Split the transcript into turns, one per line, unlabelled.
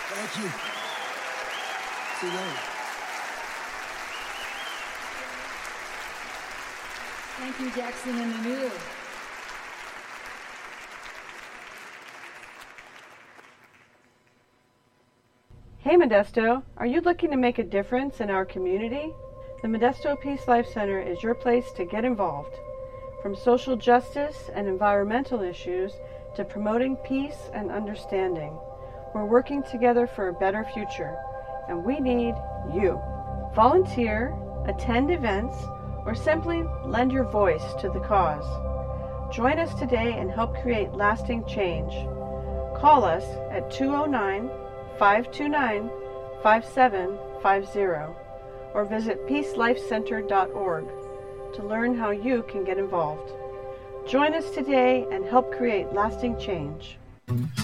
Thank you. See you later.
Thank you, Jackson and Emil.
Hey Modesto, are you looking to make a difference in our community? The Modesto Peace Life Center is your place to get involved. From social justice and environmental issues to promoting peace and understanding, we're working together for a better future, and we need you. Volunteer, attend events, or simply lend your voice to the cause. Join us today and help create lasting change. Call us at 209-529-5750 or visit peacelifecenter.org to learn how you can get involved. Join us today and help create lasting change.